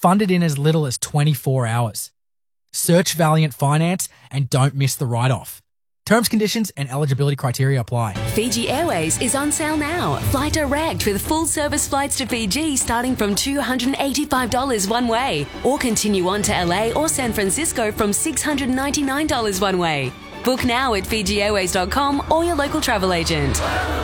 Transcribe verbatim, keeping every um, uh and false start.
funded in as little as twenty-four hours. Search Valiant Finance and don't miss the write-off. Terms, conditions, and eligibility criteria apply. Fiji Airways is on sale now. Fly direct with full-service flights to Fiji starting from two hundred eighty-five dollars one way, or continue on to L A or San Francisco from six hundred ninety-nine dollars one way. Book now at Fiji Airways dot com or your local travel agent.